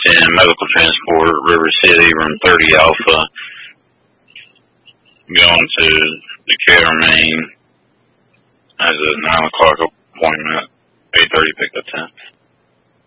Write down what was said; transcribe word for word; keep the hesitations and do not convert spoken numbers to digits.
ten, medical transport, River City, room thirty Alpha, going to Decatur, Maine, as a nine o'clock appointment, eight thirty pickup time.